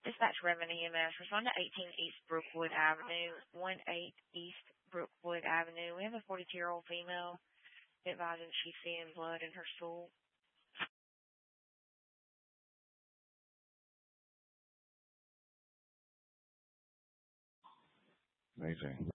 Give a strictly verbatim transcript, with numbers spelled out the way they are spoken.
Dispatch Reverend E M S. Respond to eighteen East Brookwood Avenue, one eight East Brookwood Avenue. We have a forty-two-year-old female advising she's seeing blood in her stool. Amazing.